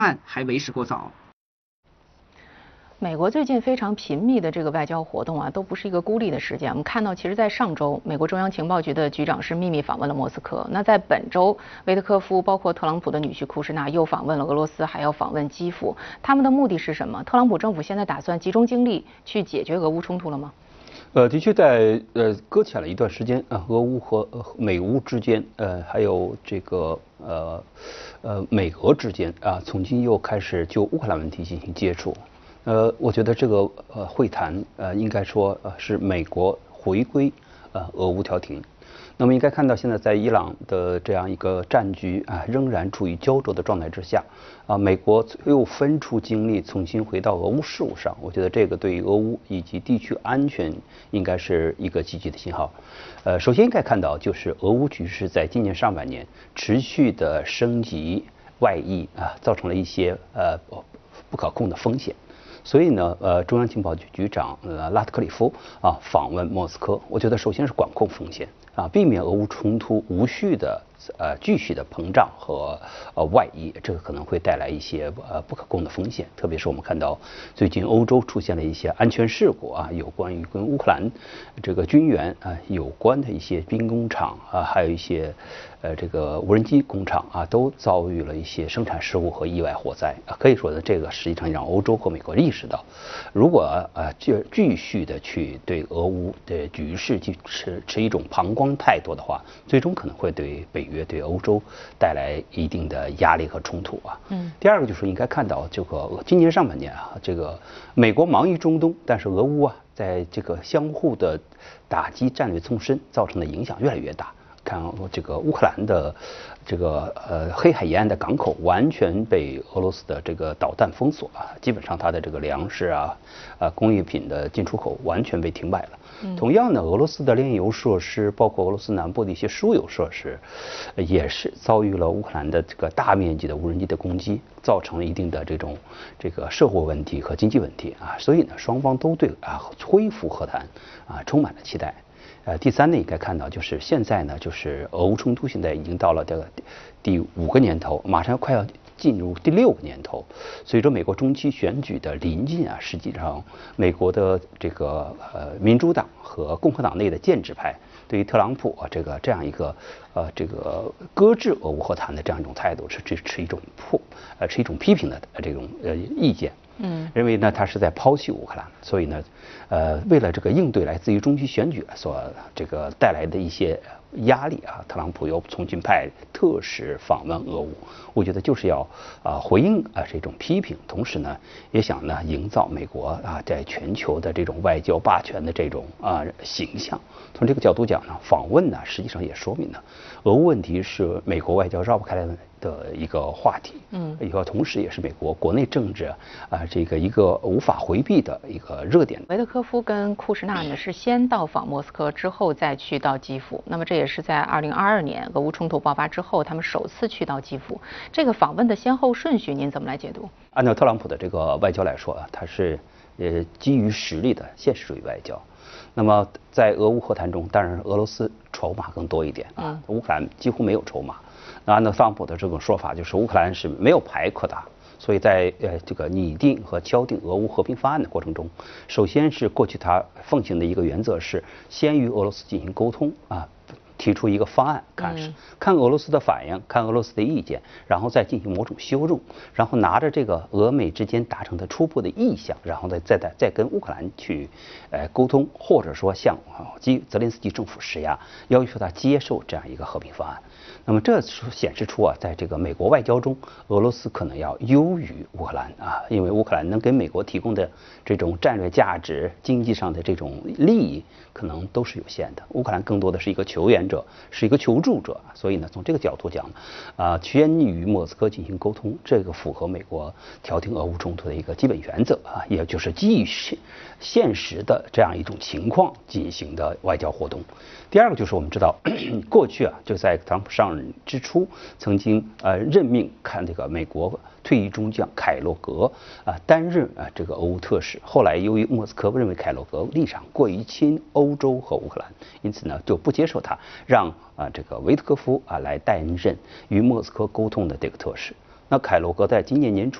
案还为时过早。 美国最近非常频密的这个外交活动啊，都不是一个孤立的事件。我们看到，其实，在上周，美国中央情报局的局长是秘密访问了莫斯科。那在本周，维特科夫包括特朗普的女婿库什纳又访问了俄罗斯，还要访问基辅。他们的目的是什么？特朗普政府现在打算集中精力去解决俄乌冲突了吗？ 的确在搁浅了一段时间啊，俄乌和美乌之间，还有这个美俄之间啊，从今又开始就乌克兰问题进行接触。我觉得这个会谈应该说是美国回归俄乌调停。那么应该看到现在在伊朗的这样一个战局啊，仍然处于焦灼的状态之下啊，美国又分出精力重新回到俄乌事务上，我觉得这个对于俄乌以及地区安全应该是一个积极的信号。首先应该看到就是俄乌局势在今年上半年持续的升级外溢啊，造成了一些不可控的风险。所以呢，中央情报局局长拉特克里夫啊访问莫斯科，我觉得首先是管控风险啊，避免俄乌冲突无序的继续的膨胀和外溢，这个可能会带来一些不可控的风险。特别是我们看到最近欧洲出现了一些安全事故啊，有关于跟乌克兰这个军援啊有关的一些兵工厂啊，还有一些这个无人机工厂啊，都遭遇了一些生产事故和意外火灾啊。可以说呢，这个实际上让欧洲和美国意识到，如果继续的去对俄乌的局势去持一种旁观态度的话，最终可能会对北约、对欧洲带来一定的压力和冲突啊。第二个就是应该看到这个今年上半年啊，这个美国忙于中东，但是俄乌啊，在这个相互的打击战略纵深造成的影响越来越大。看这个乌克兰的这个黑海沿岸的港口完全被俄罗斯的这个导弹封锁啊，基本上它的这个粮食啊工业品的进出口完全被停摆了。同样呢，俄罗斯的炼油设施，包括俄罗斯南部的一些输油设施，也是遭遇了乌克兰的这个大面积的无人机的攻击，造成了一定的这个社会问题和经济问题啊。所以呢，双方都对恢复和谈啊充满了期待。第三呢，应该看到就是现在呢，就是俄乌冲突现在已经到了这个第5个年头，马上快要进入第6个年头。随着美国中期选举的临近啊，实际上美国的这个民主党和共和党内的建制派对于特朗普啊这样一个这个搁置俄乌和谈的这样一种态度，持一种批评的这种意见。认为呢他是在抛弃乌克兰，所以呢，为了这个应对来自于中期选举所这个带来的一些压力啊，特朗普又重新派特使访问俄乌，我觉得就是要回应这种批评，同时呢也想呢营造美国在全球的这种外交霸权的这种形象。从这个角度讲呢，访问呢实际上也说明呢，俄乌问题是美国外交绕不开来的一个话题，以后同时也是美国国内政治这个一个无法回避的一个热点。 维特科夫跟库什纳呢是先到访莫斯科，之后再去到基辅。那么这也是在2022年俄乌冲突爆发之后，他们首次去到基辅。这个访问的先后顺序，您怎么来解读？ 按照特朗普的这个外交来说啊，他是基于实力的现实主义外交。那么在俄乌和谈中，当然俄罗斯筹码更多一点啊，乌克兰几乎没有筹码。那按照特朗普的这种说法，就是乌克兰是没有牌可打，所以在这个拟定和敲定俄乌和平方案的过程中，首先是过去他奉行的一个原则是先与俄罗斯进行沟通啊，提出一个方案，看俄罗斯的反应，看俄罗斯的意见，然后再进行某种修正，然后拿着这个俄美之间达成的初步的意向，然后再跟乌克兰去沟通，或者说向泽连斯基政府施压，要求他接受这样一个和平方案。那么这显示出在这个美国外交中，俄罗斯可能要优于乌克兰啊，因为乌克兰能给美国提供的这种战略价值、经济上的这种利益，可能都是有限的。乌克兰更多的是一个求援者，是一个求助者，所以呢，从这个角度讲，先与莫斯科进行沟通，这个符合美国调停俄乌冲突的一个基本原则啊，也就是基于现实的这样一种情况进行的外交活动。第二个就是我们知道，过去就在特朗普上任之初，曾经任命这个美国退役中将凯洛格担任这个俄乌特使。后来由于莫斯科认为凯洛格立场过于亲欧洲和乌克兰，因此呢就不接受他，让这个维特科夫来担任与莫斯科沟通的这个特使。 那凯罗格在今年年初